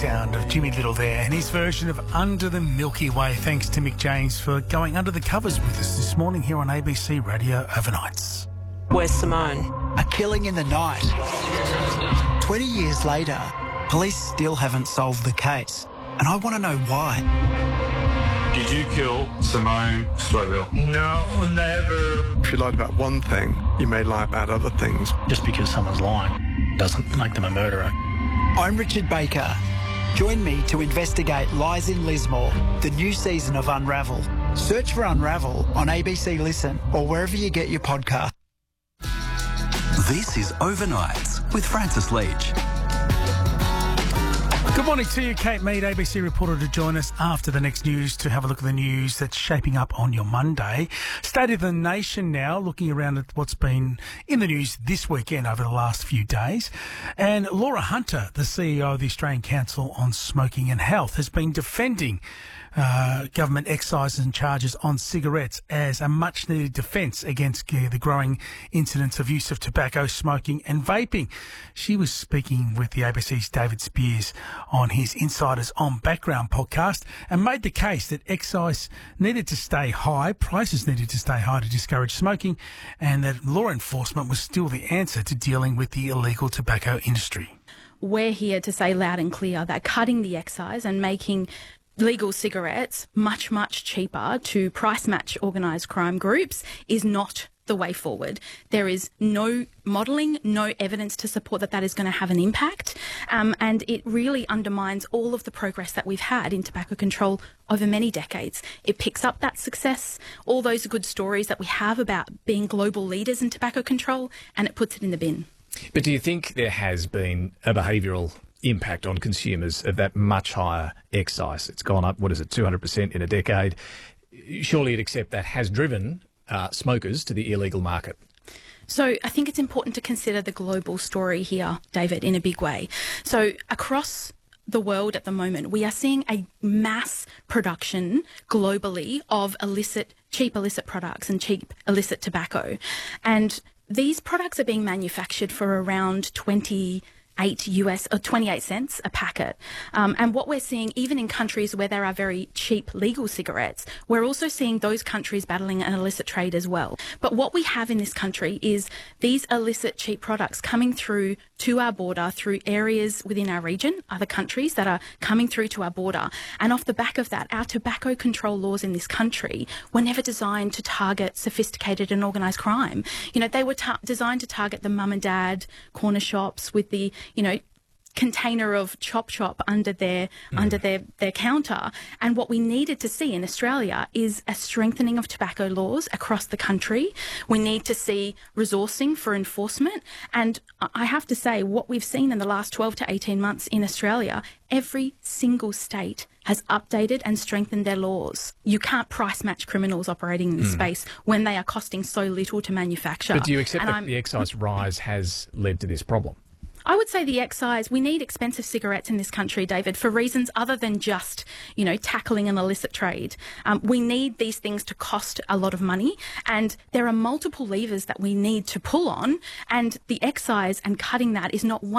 Sound of Jimmy Little there and his version of Under the Milky Way. Thanks to Mick James for going under the covers with us this morning here on ABC Radio Overnights. Where's Simone? A killing in the night. 20 years later, police still haven't solved the case. And I want to know why. Did you kill Simone Slowville? No, never. If you lied about one thing, you may lie about other things. Just because someone's lying doesn't make them a murderer. I'm Richard Baker. Join me to investigate Lies in Lismore, the new season of Unravel. Search for Unravel on ABC Listen or wherever you get your podcast. This is Overnights with Francis Leach. Good morning to you, Kate Mead, ABC reporter, to join us after the next news to have a look at the news that's shaping up on your Monday. State of the Nation now, looking around at what's been in the news this weekend over the last few days. And Laura Hunter, the CEO of the Australian Council on Smoking and Health, has been defending government excise and charges on cigarettes as a much-needed defence against the growing incidence of use of tobacco, smoking and vaping. She was speaking with the ABC's David Spears on his Insiders on Background podcast and made the case that excise needed to stay high, prices needed to stay high to discourage smoking, and that law enforcement was still the answer to dealing with the illegal tobacco industry. We're here to say loud and clear that cutting the excise and making legal cigarettes much, much cheaper to price match organised crime groups is not the way forward. There is no modelling, no evidence to support that that is going to have an impact, and it really undermines all of the progress that we've had in tobacco control over many decades. It picks up that success, all those good stories that we have about being global leaders in tobacco control, and it puts it in the bin. But do you think there has been a behavioural impact on consumers of that much higher excise? It's gone up, 200% in a decade. Surely you'd accept that has driven smokers to the illegal market. So I think it's important to consider the global story here, David, in a big way. So across the world at the moment, we are seeing a mass production globally of cheap illicit products and cheap illicit tobacco. And these products are being manufactured for around 28 cents a packet. And what we're seeing, even in countries where there are very cheap legal cigarettes, we're also seeing those countries battling an illicit trade as well. But what we have in this country is these illicit cheap products coming through to our border through areas within our region, other countries that are coming through to our border. And off the back of that, our tobacco control laws in this country were never designed to target sophisticated and organised crime. You know, they were designed to target the mum and dad corner shops with the container of chop under their counter. And what we needed to see in Australia is a strengthening of tobacco laws across the country. We need to see resourcing for enforcement. And I have to say, what we've seen in the last 12 to 18 months in Australia, every single state has updated and strengthened their laws. You can't price match criminals operating in this space when they are costing so little to manufacture. But do you accept that the excise rise has led to this problem? I would say the excise, we need expensive cigarettes in this country, David, for reasons other than just, tackling an illicit trade. We need these things to cost a lot of money, and there are multiple levers that we need to pull on, and the excise and cutting that is not one